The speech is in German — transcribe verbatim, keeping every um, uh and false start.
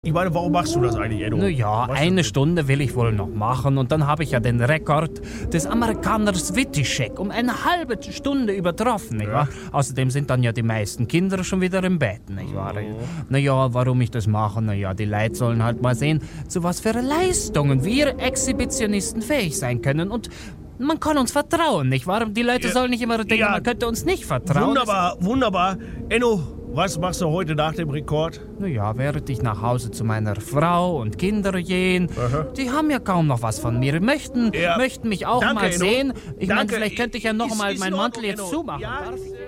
Ich meine, warum machst du das eigentlich, Enno? Na ja, Was eine denn? Stunde will ich wohl noch machen und dann habe ich ja den Rekord des Amerikaners Wittischek um eine halbe Stunde übertroffen, nicht wahr? Außerdem sind dann ja die meisten Kinder schon wieder im Bett, nicht wahr? Oh. Na ja, warum ich das mache? Na ja, die Leute sollen halt mal sehen, zu was für Leistungen wir Exhibitionisten fähig sein können und man kann uns vertrauen, nicht wahr? Die Leute Ja, sollen nicht immer denken, ja. man könnte uns nicht vertrauen. Wunderbar, wunderbar. Enno, was machst du heute nach dem Rekord? Na ja, während ich nach Hause zu meiner Frau und Kinder gehen, Aha. die haben ja kaum noch was von mir, möchten, Ja. möchten mich auch Danke, mal Enno. sehen. Ich meine, Danke. vielleicht könnte ich ja noch Ist- mal ist meinen in Mantel Ordnung, jetzt Enno. zumachen. Ja, Darf ist- ich?